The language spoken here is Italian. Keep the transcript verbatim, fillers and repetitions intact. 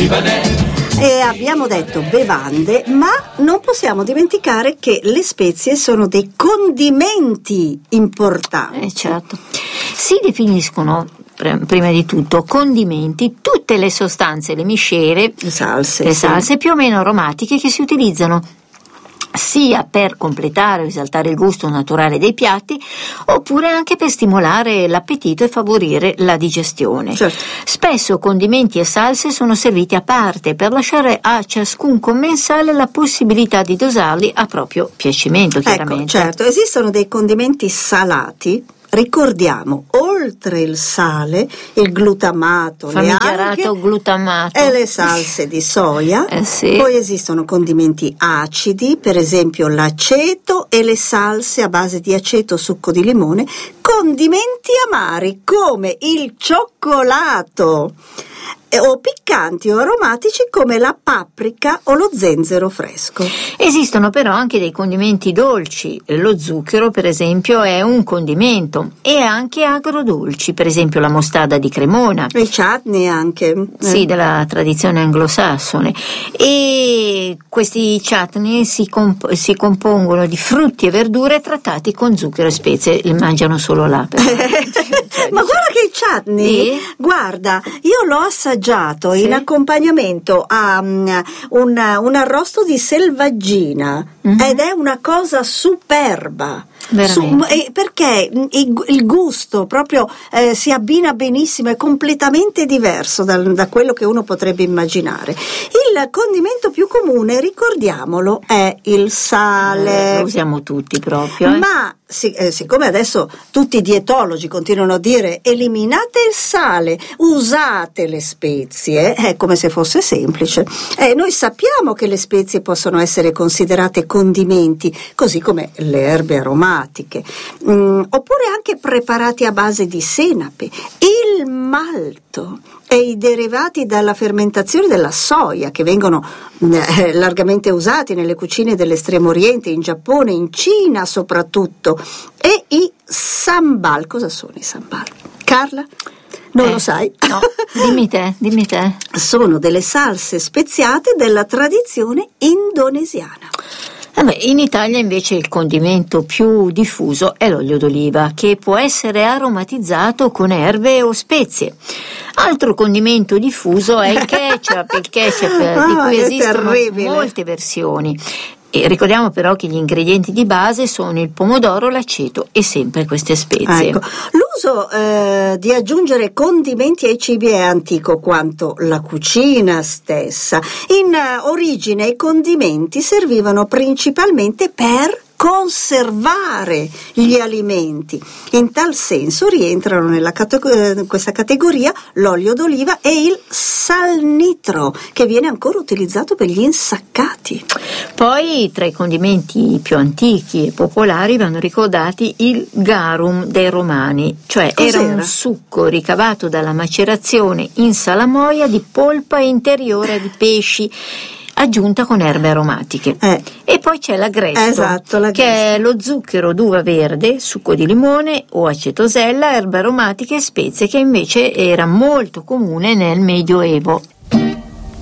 E abbiamo detto bevande, ma non possiamo dimenticare che le spezie sono dei condimenti importanti. Eh certo. Si definiscono prima di tutto condimenti tutte le sostanze, le miscele, le salse, le sì. salse più o meno aromatiche che si utilizzano sia per completare o esaltare il gusto naturale dei piatti, oppure anche per stimolare l'appetito e favorire la digestione. Certo. Spesso condimenti e salse sono serviti a parte per lasciare a ciascun commensale la possibilità di dosarli a proprio piacimento, chiaramente. Ecco, certo, esistono dei condimenti salati. Ricordiamo, oltre il sale, il glutamato, le alghe glutamato e le salse di soia. Eh sì. Poi esistono condimenti acidi, per esempio l'aceto e le salse a base di aceto, succo di limone. Condimenti amari come il cioccolato, o piccanti o aromatici come la paprika o lo zenzero fresco. Esistono però anche dei condimenti dolci. Lo zucchero, per esempio, è un condimento, e anche agrodolci, per esempio la mostarda di Cremona. E i chutney anche. Eh. Sì, della tradizione anglosassone. E questi chutney si, comp- si compongono di frutti e verdure trattati con zucchero e spezie. Li mangiano solo là. Però. Ma guarda che il chutney, sì? Guarda, io l'ho assaggiato, sì, in accompagnamento a um, un, un arrosto di selvaggina, mm-hmm, ed è una cosa superba. Su, eh, perché il, il gusto proprio eh, si abbina benissimo, è completamente diverso da, da quello che uno potrebbe immaginare. Il condimento più comune, ricordiamolo, è il sale. Eh, lo usiamo tutti proprio. Eh. Ma si, eh, siccome adesso tutti i dietologi continuano a dire eliminate il sale, usate le spezie, è come se fosse semplice. Eh, noi sappiamo che le spezie possono essere considerate condimenti, così come le erbe aromatiche. Mm, oppure anche preparati a base di senape, il malto e i derivati dalla fermentazione della soia, che vengono eh, largamente usati nelle cucine dell'Estremo Oriente, in Giappone, in Cina soprattutto, e i sambal. Cosa sono i sambal? Carla? Non eh, lo sai? No, dimmi te, dimmi te. Sono delle salse speziate della tradizione indonesiana. Vabbè, in Italia invece il condimento più diffuso è l'olio d'oliva, che può essere aromatizzato con erbe o spezie. Altro condimento diffuso è il ketchup, il ketchup ah, di cui esistono terribile. molte versioni. E ricordiamo però che gli ingredienti di base sono il pomodoro, l'aceto e sempre queste spezie. Ecco. L'uso eh, di aggiungere condimenti ai cibi è antico quanto la cucina stessa. In uh, origine i condimenti servivano principalmente per conservare gli alimenti. In tal senso rientrano nella categ- questa categoria l'olio d'oliva e il salnitro, che viene ancora utilizzato per gli insaccati. Poi tra i condimenti più antichi e popolari vanno ricordati il garum dei Romani, cioè Cos'era? Era un succo ricavato dalla macerazione in salamoia di polpa interiore di pesci, aggiunta con erbe aromatiche. Eh. E poi c'è l'agresto, esatto, l'agresto, che è lo zucchero d'uva verde, succo di limone o acetosella, erbe aromatiche e spezie, che invece era molto comune nel Medioevo